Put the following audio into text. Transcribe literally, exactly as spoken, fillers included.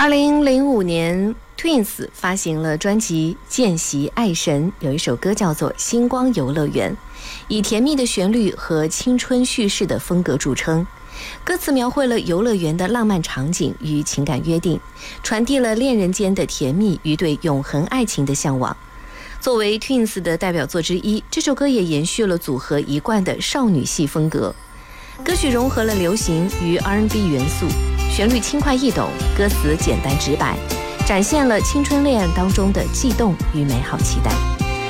二零零五年 Twins 发行了专辑《见习爱神》，有一首歌叫做《星光游乐园》，以甜蜜的旋律和青春叙事的风格著称。歌词描绘了游乐园的浪漫场景与情感约定，传递了恋人间的甜蜜与对永恒爱情的向往。作为 Twins 的代表作之一，这首歌也延续了组合一贯的少女系风格。歌曲融合了流行与 R and B 元素，旋律轻快易懂，歌词简单直白，展现了青春恋爱当中的悸动与美好期待。